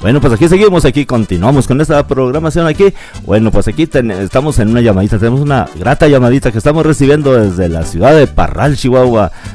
Bueno, pues aquí seguimos, aquí continuamos con esta programación aquí. Bueno, pues aquí estamos en una llamadita, tenemos una grata llamadita que estamos recibiendo desde la ciudad de Parral, Chihuahua.